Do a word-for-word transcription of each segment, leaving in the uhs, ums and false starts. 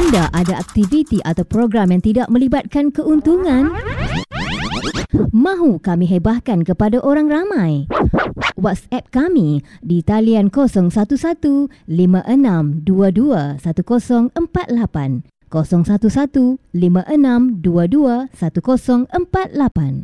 anda ada aktiviti atau program yang tidak melibatkan keuntungan? Mahu kami hebahkan kepada orang ramai? WhatsApp kami di talian kosong satu satu lima enam dua dua satu kosong empat lapan kosong satu satu lima enam dua dua satu kosong empat lapan.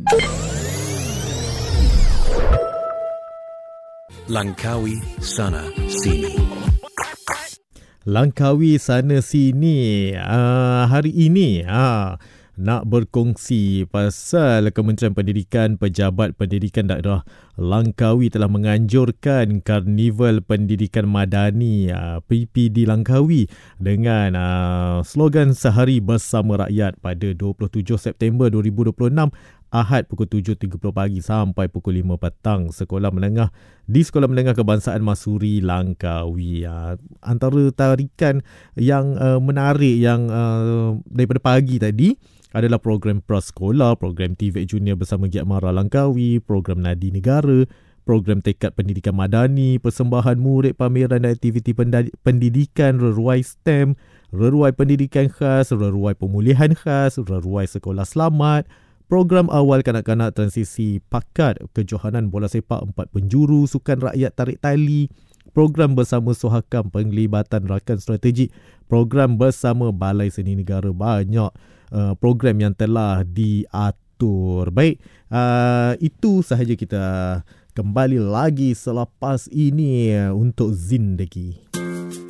Langkawi sana sini. Langkawi sana sini. Uh, hari ini uh, nak berkongsi pasal Kementerian Pendidikan, Pejabat Pendidikan Daerah Langkawi telah menganjurkan Karnival Pendidikan Madani uh, P P D Langkawi dengan uh, slogan Sehari Bersama Rakyat pada dua puluh tujuh September dua ribu dua puluh enam, Ahad pukul tujuh tiga puluh pagi sampai pukul lima petang, sekolah menengah di Sekolah Menengah Kebangsaan Masuri Langkawi. Uh, antara tarikan yang uh, menarik yang uh, daripada pagi tadi adalah program prasekolah, program T V E Junior bersama Giat Mara Langkawi, program Nadi Negara, program Tekad Pendidikan Madani, persembahan murid, pameran dan aktiviti pendidikan, reruai STEM, reruai pendidikan khas, reruai pemulihan khas, reruai sekolah selamat, program awal kanak-kanak transisi pakat, kejohanan bola sepak empat penjuru, sukan rakyat tarik tali, program bersama Sohakam penglibatan rakan strategik, program bersama Balai Seni Negara. Banyak uh, program yang telah diatur. Baik, uh, itu sahaja, kita kembali lagi selepas ini untuk Zindagi.